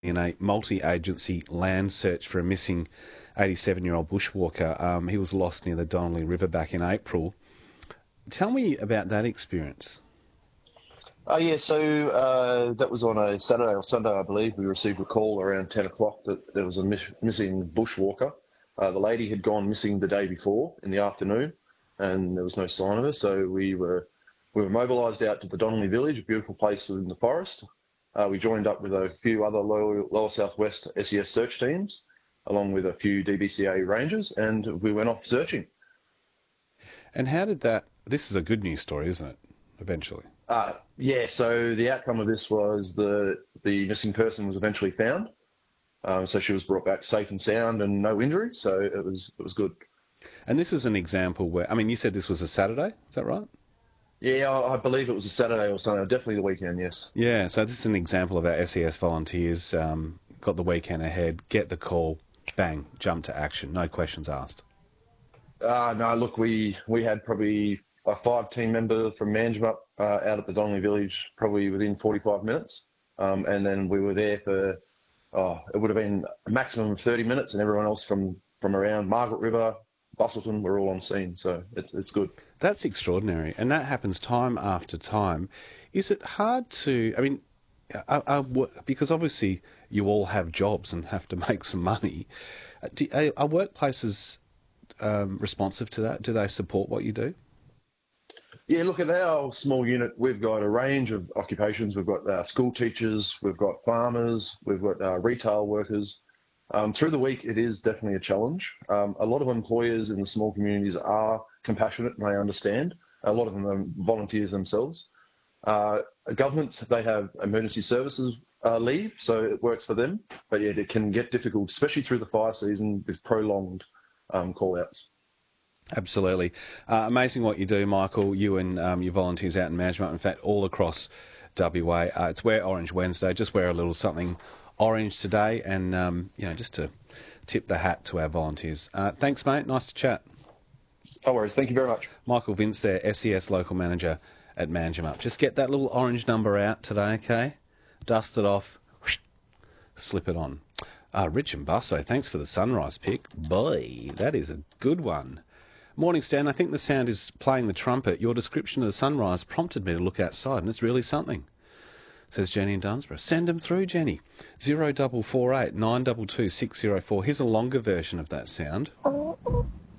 in a multi-agency land search for a missing 87-year-old bushwalker. He was lost near the Donnelly River back in April. Tell me about that experience. That was on a Saturday or Sunday, I believe. We received a call around 10 o'clock that there was a missing bushwalker. The lady had gone missing the day before in the afternoon, and there was no sign of her. So we were mobilised out to the Donnelly village, a beautiful place in the forest. We joined up with a few other lower southwest SES search teams, along with a few DBCA rangers, and we went off searching. And how did that... This is a good news story, isn't it, eventually? So the outcome of this was the missing person was eventually found. So she was brought back safe and sound and no injuries, so it was good. And this is an example where... I mean, you said this was a Saturday, is that right? Yeah, I believe it was a Saturday or Sunday, definitely the weekend, yes. Yeah, so this is an example of our SES volunteers, got the weekend ahead, get the call, bang, jump to action, no questions asked. No, look, we had probably a 5 team member from Manjimup out at the Donnelly village probably within 45 minutes. And then we were there for, it would have been a maximum of 30 minutes, and everyone else from around Margaret River, Bustleton, were all on scene, so it's good. That's extraordinary, and that happens time after time. Is it hard to, I mean, because obviously you all have jobs and have to make some money, are workplaces responsive to that? Do they support what you do? Yeah, look, at our small unit, we've got a range of occupations. We've got school teachers, we've got farmers, we've got retail workers. Through the week, it is definitely a challenge. A lot of employers in the small communities are compassionate and they understand. A lot of them are volunteers themselves. Governments, they have emergency services leave, so it works for them. But yeah, it can get difficult, especially through the fire season with prolonged call-outs. Absolutely. Amazing what you do, Michael, you and your volunteers out in Manjimup, in fact, all across WA. It's Wear Orange Wednesday. Just wear a little something orange today and, just to tip the hat to our volunteers. Thanks, mate. Nice to chat. No worries. Thank you very much. Michael Vince there, SES Local Manager at Manjimup. Just get that little orange number out today, okay? Dust it off, slip it on. Rich and Busso, thanks for the sunrise pick. Boy, that is a good one. Morning, Stan. I think the sound is playing the trumpet. Your description of the sunrise prompted me to look outside, and it's really something, says Jenny in Dunsborough. Send them through, Jenny. 0448 922 604. Here's a longer version of that sound.